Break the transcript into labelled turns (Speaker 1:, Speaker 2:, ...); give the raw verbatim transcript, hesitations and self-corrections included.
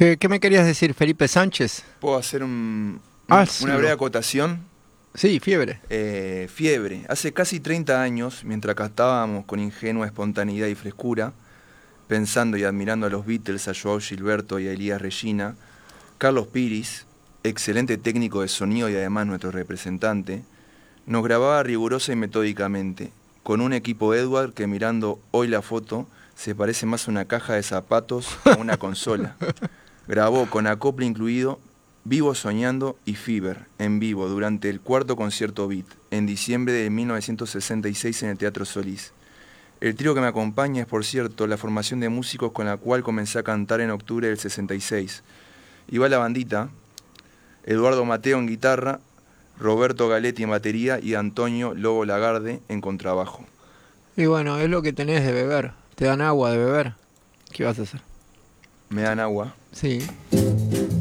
Speaker 1: ¿Qué, qué me querías decir, Felipe Sánchez?
Speaker 2: ¿Puedo hacer un,
Speaker 1: Ah,
Speaker 2: un-
Speaker 1: sí.
Speaker 2: una breve acotación?
Speaker 1: Sí, fiebre.
Speaker 2: Eh, fiebre. Hace casi treinta años, mientras cantábamos con ingenua espontaneidad y frescura, pensando y admirando a los Beatles, a Joao Gilberto y a Elías Regina, Carlos Piris, excelente técnico de sonido y además nuestro representante, nos grababa rigurosa y metódicamente, con un equipo Edward que mirando hoy la foto se parece más a una caja de zapatos que a una consola. Grabó con acople incluido Vivo Soñando y Fever en vivo durante el cuarto concierto Beat en diciembre de mil novecientos sesenta y seis en el Teatro Solís. El trío que me acompaña es, por cierto, la formación de músicos con la cual comencé a cantar en octubre del sesenta y seis. Y va la bandita: Eduardo Mateo en guitarra, Roberto Galetti en batería y Antonio Lobo Lagarde en contrabajo.
Speaker 1: Y bueno, es lo que tenés de beber. Te dan agua de beber. ¿Qué vas a hacer?
Speaker 2: ¿Me dan agua?
Speaker 1: Sí.